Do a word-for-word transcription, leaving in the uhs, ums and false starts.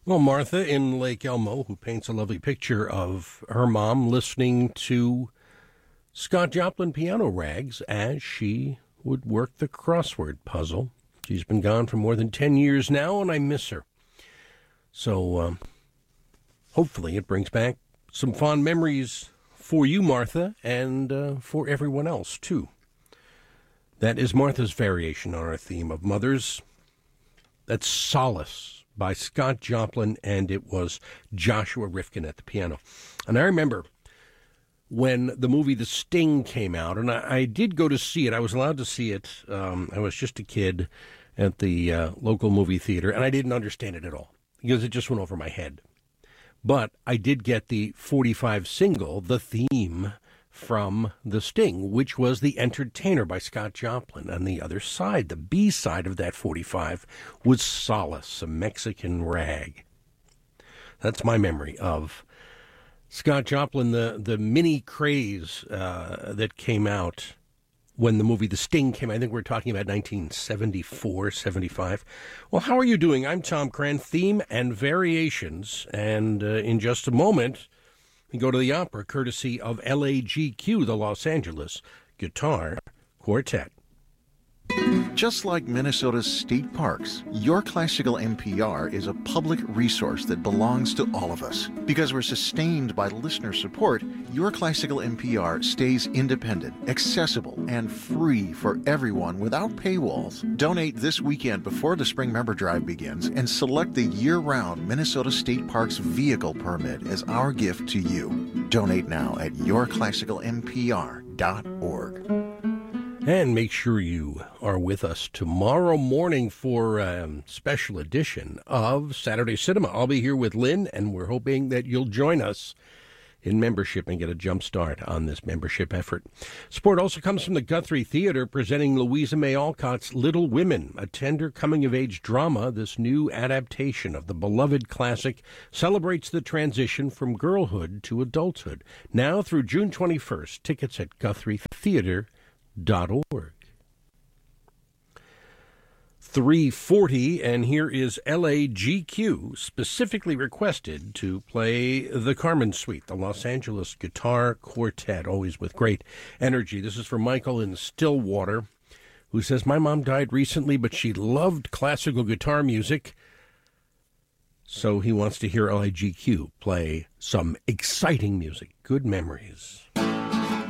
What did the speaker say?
Well, Martha in Lake Elmo, who paints a lovely picture of her mom listening to Scott Joplin piano rags as she would work the crossword puzzle. She's been gone for more than ten years now, and I miss her. So um, hopefully it brings back some fond memories for you, Martha, and uh, for everyone else, too. That is Martha's variation on our theme of mothers. That's Solace by Scott Joplin, and it was Joshua Rifkin at the piano. And I remember when the movie The Sting came out, and I, I did go to see it. I was allowed to see it. Um, I was just a kid at the uh, local movie theater, and I didn't understand it at all because it just went over my head. But I did get the forty-five single, the theme from The Sting, which was The Entertainer by Scott Joplin. On the other side, the B side of that forty-five was Solace, a Mexican rag. That's my memory of Scott Joplin, the, the mini craze uh, that came out when the movie The Sting came out. I think we're talking about nineteen seventy-four, seventy-five. Well, how are you doing? I'm Tom Cran, theme and variations. And uh, in just a moment, we go to the opera, courtesy of L A G Q, the Los Angeles Guitar Quartet. Just like Minnesota's state parks, Your Classical N P R is a public resource that belongs to all of us. Because we're sustained by listener support, Your Classical N P R stays independent, accessible, and free for everyone without paywalls. Donate this weekend before the Spring Member Drive begins and select the year-round Minnesota State Parks vehicle permit as our gift to you. Donate now at your classical n p r dot org. And make sure you are with us tomorrow morning for a um, special edition of Saturday Cinema. I'll be here with Lynn, and we're hoping that you'll join us in membership and get a jump start on this membership effort. Support also comes from the Guthrie Theater, presenting Louisa May Alcott's Little Women, a tender coming-of-age drama. This new adaptation of the beloved classic celebrates the transition from girlhood to adulthood. Now through June twenty-first, tickets at guthrie theater dot org. three forty, and here is L A G Q, specifically requested to play the Carmen Suite, the Los Angeles Guitar Quartet, always with great energy. This is for Michael in Stillwater, who says, my mom died recently, but she loved classical guitar music, so he wants to hear L A G Q play some exciting music. Good memories.